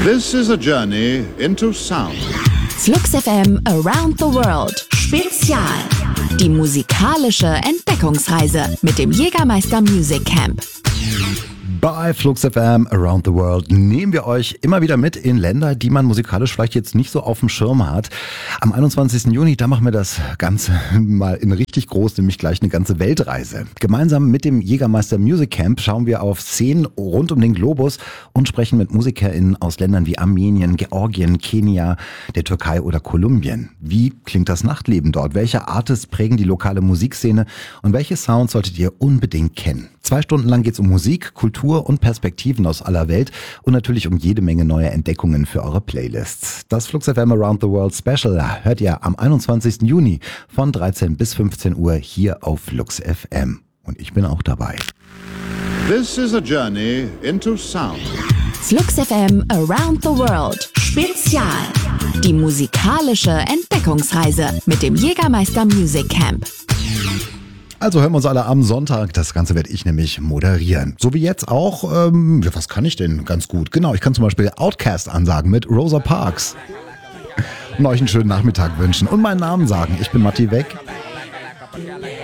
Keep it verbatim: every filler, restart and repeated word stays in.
This is a journey into sound. Flux F M Around the World Spezial. Die musikalische Entdeckungsreise mit dem Jägermeister Music Camp. Bei Flux F M Around the World nehmen wir euch immer wieder mit in Länder, die man musikalisch vielleicht jetzt nicht so auf dem Schirm hat. Am einundzwanzigsten Juni, da machen wir das Ganze mal in richtig groß, nämlich gleich eine ganze Weltreise. Gemeinsam mit dem Jägermeister Music Camp schauen wir auf Szenen rund um den Globus und sprechen mit MusikerInnen aus Ländern wie Armenien, Georgien, Kenia, der Türkei oder Kolumbien. Wie klingt das Nachtleben dort? Welche Artists prägen die lokale Musikszene? Und welche Sounds solltet ihr unbedingt kennen? Zwei Stunden lang geht's um Musik, Kultur und Perspektiven aus aller Welt und natürlich um jede Menge neue Entdeckungen für eure Playlists. Das Flux F M Around the World Special hört ihr am einundzwanzigsten Juni von dreizehn bis fünfzehn Uhr hier auf Flux F M. Und ich bin auch dabei. This is a journey into sound. Flux F M Around the World Spezial. Die musikalische Entdeckungsreise mit dem Jägermeister Music Camp. Also hören wir uns alle am Sonntag. Das Ganze werde ich nämlich moderieren. So wie jetzt auch, ähm, ja, was kann ich denn ganz gut? Genau, ich kann zum Beispiel Outkast ansagen mit Rosa Parks. Und euch einen schönen Nachmittag wünschen und meinen Namen sagen. Ich bin Matti Weck.